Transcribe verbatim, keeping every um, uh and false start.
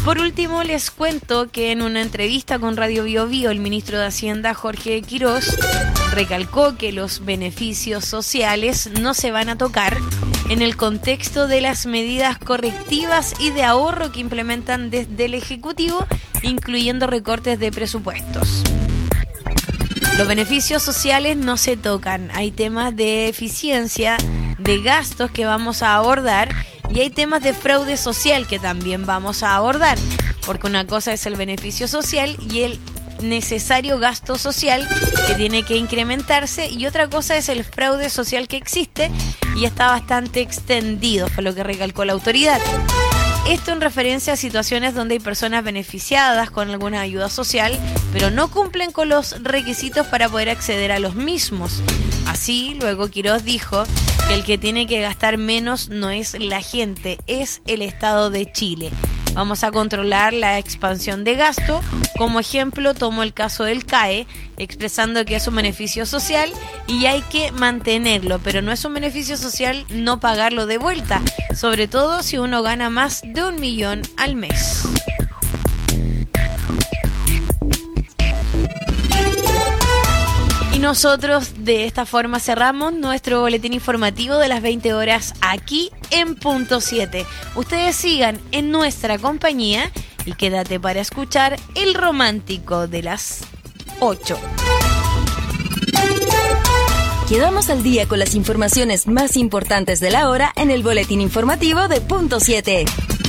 por último, les cuento que en una entrevista con Radio Bio Bio, el ministro de Hacienda, Jorge Quirós, recalcó que los beneficios sociales no se van a tocar en el contexto de las medidas correctivas y de ahorro que implementan desde el Ejecutivo, incluyendo recortes de presupuestos. Los beneficios sociales no se tocan. Hay temas de eficiencia, de gastos que vamos a abordar, y hay temas de fraude social que también vamos a abordar, porque una cosa es el beneficio social y el necesario gasto social que tiene que incrementarse, y otra cosa es el fraude social que existe y está bastante extendido, fue lo que recalcó la autoridad. Esto en referencia a situaciones donde hay personas beneficiadas con alguna ayuda social, pero no cumplen con los requisitos para poder acceder a los mismos. Así, luego Quirós dijo que el que tiene que gastar menos no es la gente, es el Estado de Chile. Vamos a controlar la expansión de gasto. Como ejemplo, tomo el caso del C A E, expresando que es un beneficio social y hay que mantenerlo, pero no es un beneficio social no pagarlo de vuelta, sobre todo si uno gana más de un millón al mes. Nosotros de esta forma cerramos nuestro boletín informativo de las veinte horas aquí en Punto siete. Ustedes sigan en nuestra compañía y quédate para escuchar el romántico de las ocho. Quedamos al día con las informaciones más importantes de la hora en el boletín informativo de Punto siete.